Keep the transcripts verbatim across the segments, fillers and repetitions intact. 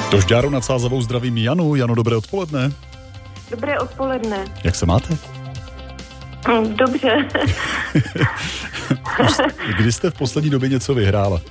Do Žďáru nad Sázavou zdravím Janu. Jano, dobré odpoledne. Dobré odpoledne. Jak se máte? Dobře. Kdy jste v poslední době něco vyhrála?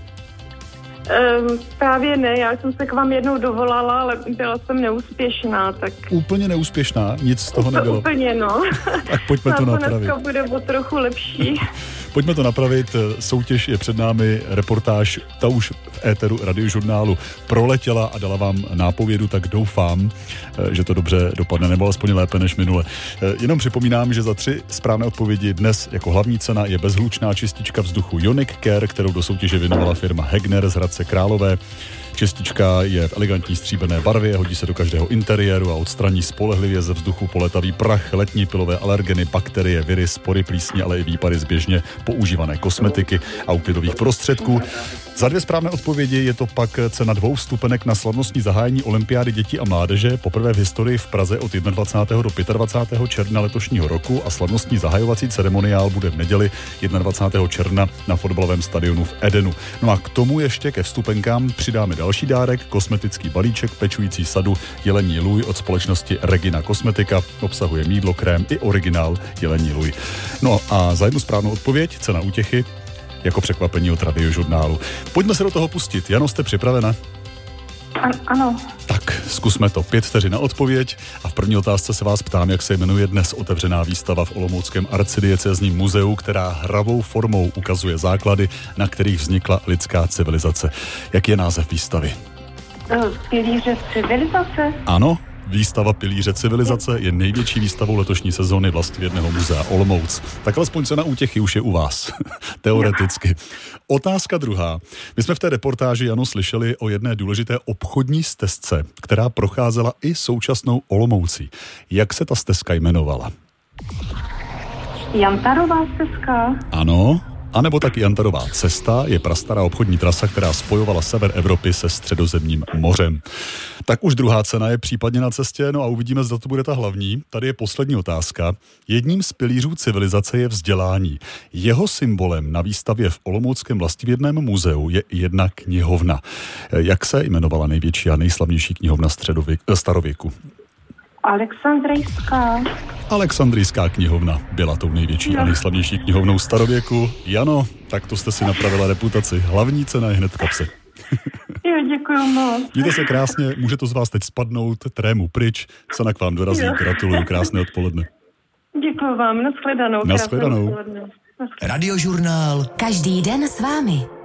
Um, právě ne, já jsem se k vám jednou dovolala, ale byla jsem neúspěšná, tak... Úplně neúspěšná? Nic z toho nebylo? Úplně, no. Tak pojďme to napravit. Dneska bude o trochu lepší. Pojďme to napravit. Soutěž je před námi, reportáž, ta už v éteru Radiožurnálu proletěla a dala vám nápovědu, tak doufám, že to dobře dopadne, nebo alespoň lépe než minule. Jenom připomínám, že za tři správné odpovědi dnes jako hlavní cena je bezhlučná čistička vzduchu Ionic Care, kterou do soutěže věnovala firma Hegner z Hradce Králové. Čistička je v elegantní stříbrné barvě, hodí se do každého interiéru a odstraní spolehlivě ze vzduchu poletavý prach, letní pilové alergeny, bakterie, viry, spory, plísně, ale i výpary z běžně používané kosmetiky a úklidových prostředků. Za dvě správné odpovědi je to pak cena dvou vstupenek na slavnostní zahájení olympiády dětí a mládeže, poprvé v historii v Praze od dvacátého prvního do dvacátého pátého června letošního roku, a slavnostní zahajovací ceremoniál bude v neděli dvacátého prvního června na fotbalovém stadionu v Edenu. No a k tomu ještě ke vstupenkám přidáme další dárek, kosmetický balíček pečující sadu Jelení lůj od společnosti Regina Kosmetika, obsahuje mýdlo, krém i originál Jelení lůj. No a za jednu správnou odpověď cena útěchy jako překvapení od Radiožurnálu. Pojďme se do toho pustit. Jano, jste připravena? An- ano. Tak, zkusme to. Pět vteřin na odpověď a v první otázce se vás ptám, jak se jmenuje dnes otevřená výstava v olomouckém arcidiecézním muzeu, která hravou formou ukazuje základy, na kterých vznikla lidská civilizace. Jak je název výstavy? Pilíře civilizace? Ano. Výstava Pilíře civilizace je největší výstavou letošní sezóny Vlastivědného muzea Olomouc. Tak alespoň cena útěchy už je u vás. Teoreticky. Otázka druhá. My jsme v té reportáži, Jano, slyšeli o jedné důležité obchodní stezce, která procházela i současnou Olomoucí. Jak se ta stezka jmenovala? Jantarová stezka? Ano. A nebo taky Jantarová cesta je prastará obchodní trasa, která spojovala sever Evropy se Středozemním mořem. Tak už druhá cena je případně na cestě, no a uvidíme, zda to bude ta hlavní. Tady je poslední otázka. Jedním z pilířů civilizace je vzdělání. Jeho symbolem na výstavě v Olomouckém Vlastivědném muzeu je jedna knihovna. Jak se jmenovala největší a nejslavnější knihovna středověk, starověku? Alexandrijská. Alexandrijská knihovna byla tou největší no. a nejslavnější knihovnou starověku. Jano, tak to jste si napravila reputaci. Hlavní cena je hned v kapse. Jo, děkuju moc. Mějte se krásně, může to z vás teď spadnout, trému pryč, cena k vám dorazí, jo. Gratuluju, krásné odpoledne. Děkuju vám, nashledanou. Nashledanou. Radiožurnál. Každý den s vámi.